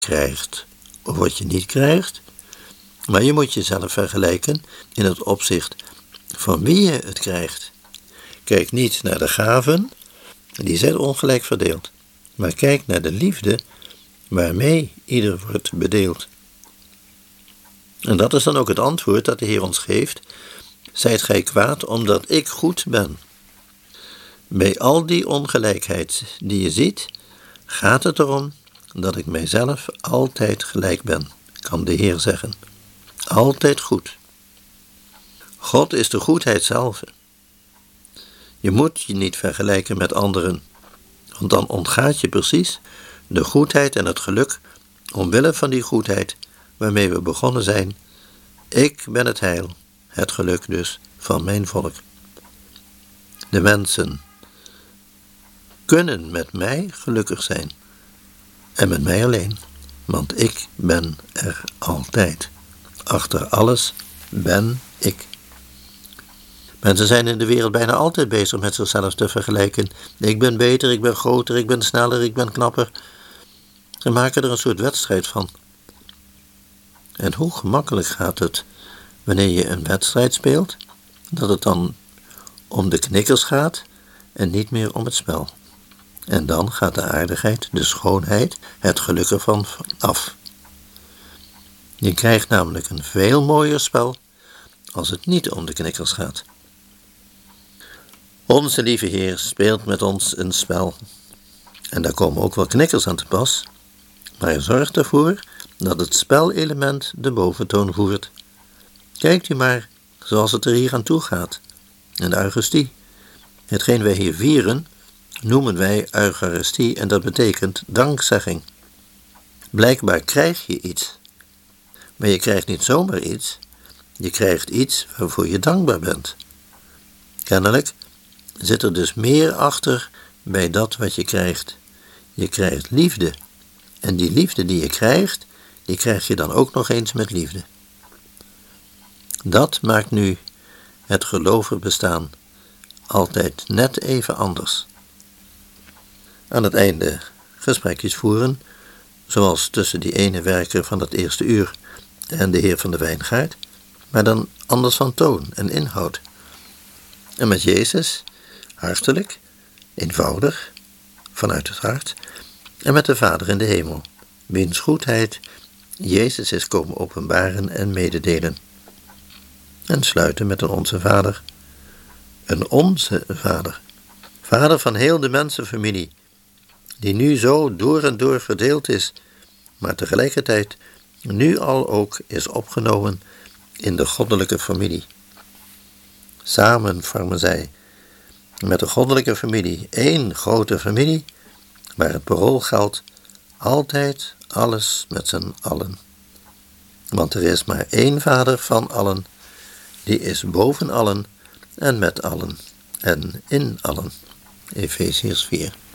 krijgt of wat je niet krijgt. Maar je moet jezelf vergelijken in het opzicht van wie je het krijgt. Kijk niet naar de gaven, die zijn ongelijk verdeeld. Maar kijk naar de liefde waarmee ieder wordt bedeeld. En dat is dan ook het antwoord dat de Heer ons geeft. Zijt gij kwaad omdat ik goed ben? Bij al die ongelijkheid die je ziet, gaat het erom dat ik mijzelf altijd gelijk ben, kan de Heer zeggen. Altijd goed. God is de goedheid zelf. Je moet je niet vergelijken met anderen, want dan ontgaat je precies de goedheid en het geluk omwille van die goedheid waarmee we begonnen zijn. Ik ben het heil, het geluk dus van mijn volk. De mensen kunnen met mij gelukkig zijn en met mij alleen, want ik ben er altijd. Achter alles ben ik. Mensen zijn in de wereld bijna altijd bezig met zichzelf te vergelijken. Ik ben beter, ik ben groter, ik ben sneller, ik ben knapper. Ze maken er een soort wedstrijd van. En hoe gemakkelijk gaat het wanneer je een wedstrijd speelt, dat het dan om de knikkers gaat en niet meer om het spel. En dan gaat de aardigheid, de schoonheid, het geluk ervan af. Je krijgt namelijk een veel mooier spel als het niet om de knikkers gaat. Onze lieve Heer speelt met ons een spel. En daar komen ook wel knikkers aan te pas. Maar hij zorgt ervoor dat het spelelement de boventoon voert. Kijkt u maar zoals het er hier aan toe gaat. En de Eucharistie. Hetgeen wij hier vieren, noemen wij Eucharistie en dat betekent dankzegging. Blijkbaar krijg je iets. Maar je krijgt niet zomaar iets. Je krijgt iets waarvoor je dankbaar bent. Kennelijk zit er dus meer achter bij dat wat je krijgt. Je krijgt liefde. En die liefde die je krijgt, die krijg je dan ook nog eens met liefde. Dat maakt nu het gelovig bestaan altijd net even anders. Aan het einde gesprekjes voeren, zoals tussen die ene werker van het eerste uur en de heer van de wijngaard, maar dan anders van toon en inhoud. En met Jezus, hartelijk, eenvoudig, vanuit het hart, en met de Vader in de hemel, wiens goedheid Jezus is komen openbaren en mededelen. En sluiten met een Onze Vader. Een Onze Vader. Vader van heel de mensenfamilie, die nu zo door en door verdeeld is, maar tegelijkertijd nu al ook is opgenomen in de goddelijke familie. Samen vormen zij met de goddelijke familie één grote familie, waar het parool geldt, altijd alles met z'n allen. Want er is maar één Vader van allen, die is boven allen en met allen en in allen. Efeziërs 4.